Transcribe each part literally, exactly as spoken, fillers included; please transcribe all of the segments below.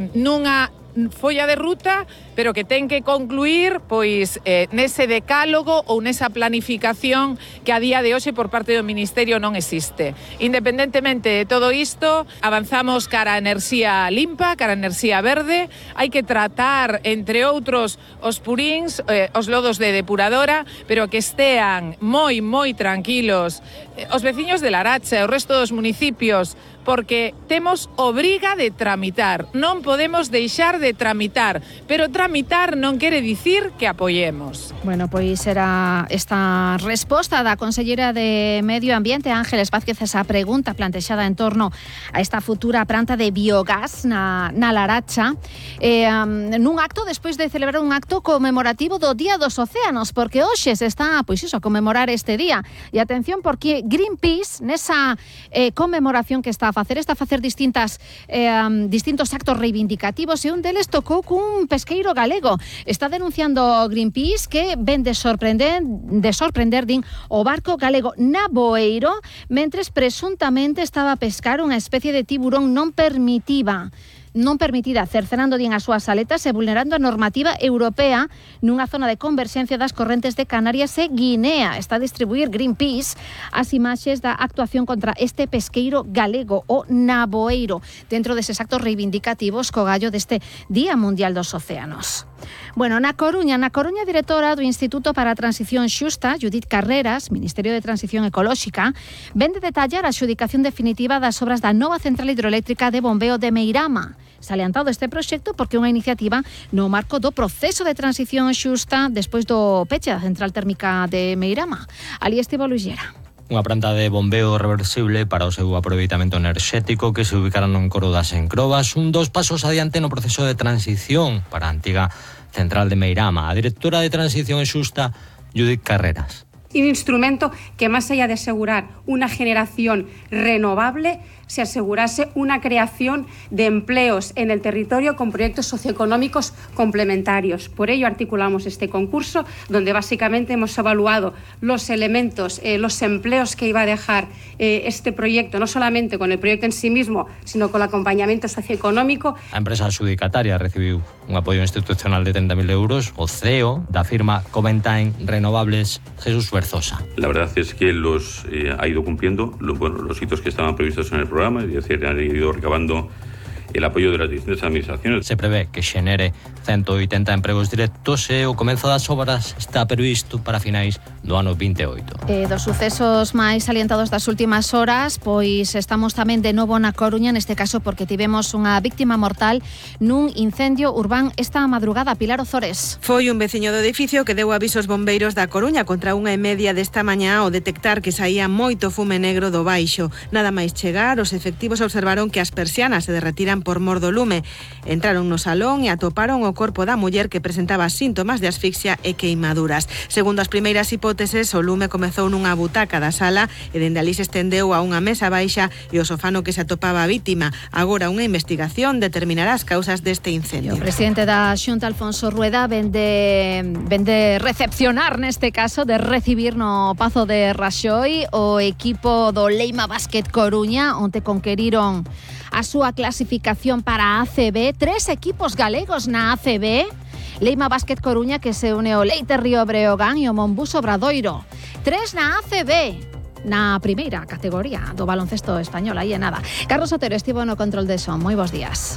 nunha folla de ruta, pero que ten que concluir pois eh, nese decálogo ou nesa planificación que a día de hoxe por parte do Ministerio non existe. Independentemente de todo isto, avanzamos cara a enerxía limpa, cara a enerxía verde, hai que tratar, entre outros, os puríns, eh, os lodos de depuradora, pero que estean moi, moi tranquilos eh, os veciños de Laracha e o resto dos municipios, porque temos obriga de tramitar, non podemos deixar de tramitar, pero tramitar non quere dicir que apoyemos. Bueno, pois era esta resposta da conselleira de Medio Ambiente, Ángeles Vázquez, esa pregunta plantexada en torno a esta futura planta de biogás na, na Laracha, eh, um, nun acto, despois de celebrar un acto conmemorativo do Día dos Océanos, porque hoxe se está, pois iso, a conmemorar este día. E atención, porque Greenpeace, nesa eh, conmemoración que está a facer, está a facer distintas eh, um, distintos actos reivindicativos, e un deles tocou cun pesqueiro galego. Está denunciando Greenpeace que ven de sorprender, de sorprender din, o barco galego Naboeiro, mentres presuntamente estaba a pescar unha especie de tiburón non permitida non permitida, cercenando din as súas aletas e vulnerando a normativa europea nunha zona de converxencia das correntes de Canarias e Guinea. Está a distribuir Greenpeace as imaxes da actuación contra este pesqueiro galego, o Naboeiro, dentro deses actos reivindicativos co gallo deste Día Mundial dos Océanos. Bueno, na Coruña, na Coruña, directora do Instituto para a Transición Xusta, Judith Carreras, Ministerio de Transición Ecolóxica, vende detallar a adxudicación definitiva das obras da nova central hidroeléctrica de bombeo de Meirama. Salientado este proxecto porque é unha iniciativa no marco do proceso de transición xusta despois do peche da central térmica de Meirama. Ali estivo Luixera. Unha planta de bombeo reversible para o seu aproveitamento enerxético que se ubicaron en Coro das Encrobas, un dos pasos adiante no proceso de transición para a antiga central de Meirama. A directora de Transición Xusta, Judith Carreras. Un instrumento que, más allá de asegurar una generación renovable, se asegurase una creación de empleos en el territorio con proyectos socioeconómicos complementarios. Por ello articulamos este concurso, donde básicamente hemos evaluado los elementos, eh, los empleos que iba a dejar eh, este proyecto, no solamente con el proyecto en sí mismo, sino con el acompañamiento socioeconómico. A empresa adxudicataria recibiu un apoio institucional de treinta mil euros, o C E O da firma Coventine Renovables, Jesús Berzosa. La verdad es que los eh, ha ido cumpliendo lo, bueno, los hitos que estaban previstos en el programa, es decir, han ido recabando el apoyo de las distintas administraciones. Se prevé que xenere ciento oitenta empregos directos e o comezo das obras está previsto para finais do ano vinte e oito. E dos sucesos máis salientados das últimas horas, pois estamos tamén de novo na Coruña, neste caso porque tivemos unha víctima mortal nun incendio urbán esta madrugada. Pilar Ozores. Foi un veciño do edificio que deu avisos bombeiros da Coruña contra unha e media desta mañá ao detectar que saía moito fume negro do baixo. Nada máis chegar, os efectivos observaron que as persianas se derretiran por mor do lume. Entraron no salón e atoparon o corpo da muller que presentaba síntomas de asfixia e queimaduras. Segundo as primeiras hipóteses, o lume comezou nunha butaca da sala e dende ali se estendeu a unha mesa baixa e o sofá no que se atopaba a vítima. Agora unha investigación determinará as causas deste incendio. O presidente da Xunta, Alfonso Rueda, vende, vende recepcionar neste caso, de recibir no Pazo de Raxoi o equipo do Leima Basket Coruña, onde conqueriron a súa clasificación para a A C B. Tres equipos galegos na A C B. Leima Basket Coruña, que se une ao Leite Río Breogán e o Monbus Obradoiro. Tres na A C B, na primeira categoría do baloncesto español, aí é nada. Carlos Otero estivo no control de son. Moi bons días.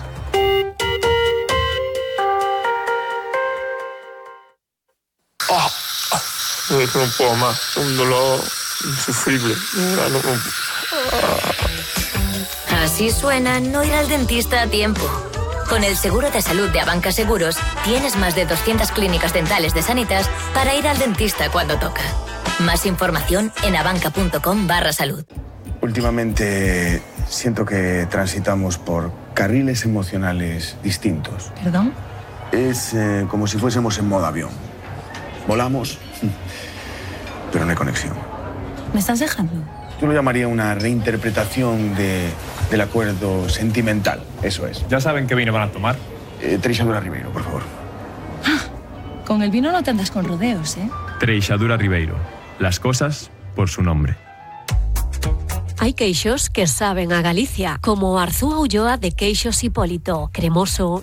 Oh, oh, no puedo más, un dolor insufrible. No, no, no. Así suena no ir al dentista a tiempo. Con el seguro de salud de Abanca Seguros, tienes más de doscientas clínicas dentales de Sanitas para ir al dentista cuando toca. Más información en abanca.com barra salud. Últimamente siento que transitamos por carriles emocionales distintos. ¿Perdón? Es eh, como si fuésemos en modo avión. Volamos, pero no hay conexión. ¿Me estás dejando? Yo lo llamaría una reinterpretación de, del acuerdo sentimental, eso es. ¿Ya saben qué vino van a tomar? Eh, Treixadura Ribeiro, por favor. Ah, con el vino no te andas con rodeos, ¿eh? Treixadura Ribeiro. Las cosas por su nombre. Hay queixos que saben a Galicia, como Arzúa Ulloa de Queixos Hipólito, cremoso,